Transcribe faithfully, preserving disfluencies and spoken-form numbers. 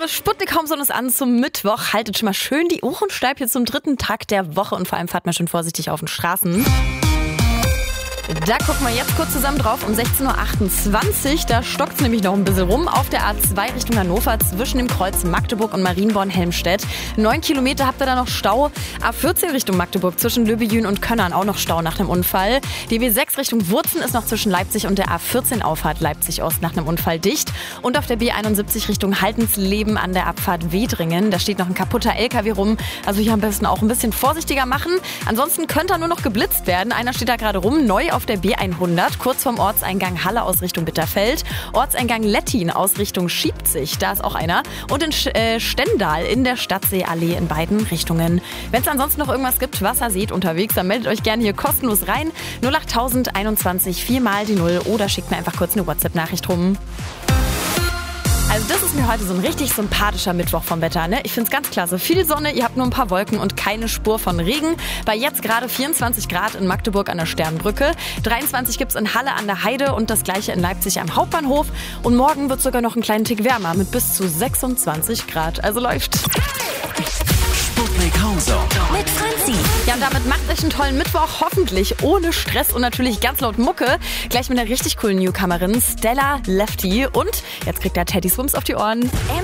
Name ist Sputnik Homson ist an zum Mittwoch. Haltet schon mal schön die Ohren steif hier zum dritten Tag der Woche und vor allem fahrt mal schön vorsichtig auf den Straßen. Da gucken wir jetzt kurz zusammen drauf um sechzehn Uhr achtundzwanzig. Da stockt es nämlich noch ein bisschen rum auf der A zwei Richtung Hannover zwischen dem Kreuz Magdeburg und Marienborn-Helmstedt. Neun Kilometer habt ihr da noch Stau. A vierzehn Richtung Magdeburg zwischen Löbejün und Könnern auch noch Stau nach einem Unfall. Die B sechs Richtung Wurzen ist noch zwischen Leipzig und der A vierzehn Auffahrt Leipzig-Ost nach einem Unfall dicht. Und auf der B einundsiebzig Richtung Haltensleben an der Abfahrt Wedringen. Da steht noch ein kaputter L K W rum. Also hier am besten auch ein bisschen vorsichtiger machen. Ansonsten könnte da nur noch geblitzt werden. Einer steht da gerade rum, neu auf der B hundert, kurz vorm Ortseingang Halle aus Richtung Bitterfeld. Ortseingang Lettin aus Richtung Schiebzig, da ist auch einer. Und in äh, Stendal in der Stadtseeallee in beiden Richtungen. Wenn es ansonsten noch irgendwas gibt, was ihr seht unterwegs, dann meldet euch gerne hier kostenlos rein. null acht einundzwanzig vier mal die null oder schickt mir einfach kurz eine WhatsApp-Nachricht rum. Also das ist mir heute so ein richtig sympathischer Mittwoch vom Wetter, ne? Ich find's ganz klasse. Viel Sonne, ihr habt nur ein paar Wolken und keine Spur von Regen. Bei jetzt gerade vierundzwanzig Grad in Magdeburg an der Sternbrücke. dreiundzwanzig gibt's in Halle an der Heide und das gleiche in Leipzig am Hauptbahnhof. Und morgen wird sogar noch einen kleinen Tick wärmer mit bis zu sechsundzwanzig Grad. Also läuft. Sputnik Homson mit Franzi. Ja, und damit macht euch einen tollen Mittwoch, hoffentlich ohne Stress und natürlich ganz laut Mucke. Gleich mit einer richtig coolen Newcomerin, Stella Lefty. Und jetzt kriegt er Teddy Swims auf die Ohren.